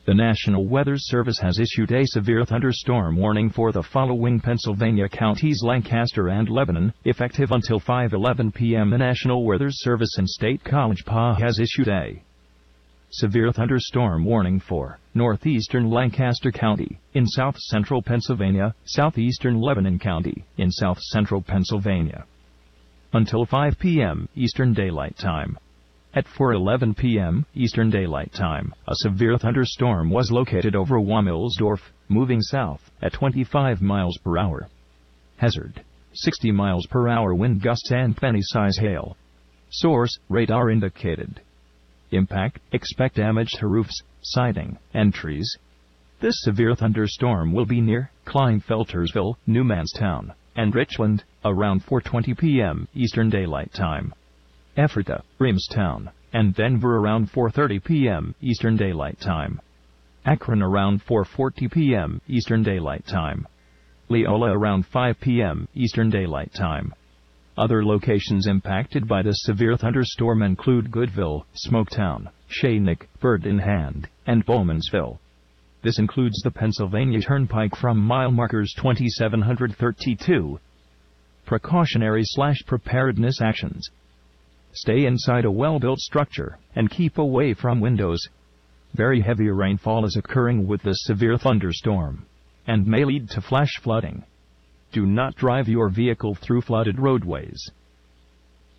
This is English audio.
The National Weather Service has issued a severe thunderstorm warning for the following Pennsylvania counties: Lancaster and Lebanon, effective until 5:11 p.m. The National Weather Service in State College Park has issued a severe thunderstorm warning for northeastern Lancaster County, in south-central Pennsylvania, southeastern Lebanon County, in south-central Pennsylvania, until 5 p.m. Eastern Daylight Time. At 4:11 p.m. Eastern Daylight Time, a severe thunderstorm was located over Wamelsdorf, moving south at 25 miles per hour. Hazard: 60 miles per hour wind gusts and penny-size hail. Source: radar indicated. Impact: expect damage to roofs, siding, and trees. This severe thunderstorm will be near Kleinfeltersville, Newmanstown, and Richland around 4:20 p.m. Eastern Daylight Time. Ephrata, Reamstown, and Denver around 4:30 p.m. Eastern Daylight Time. Akron around 4:40 p.m. Eastern Daylight Time. Leola around 5 p.m. Eastern Daylight Time. Other locations impacted by this severe thunderstorm include Goodville, Smoketown, Shaynick, Bird in Hand, and Bowmansville. This includes the Pennsylvania Turnpike from mile markers 2732. Precautionary/preparedness actions: stay inside a well-built structure and keep away from windows. Very heavy rainfall is occurring with this severe thunderstorm and may lead to flash flooding. Do not drive your vehicle through flooded roadways.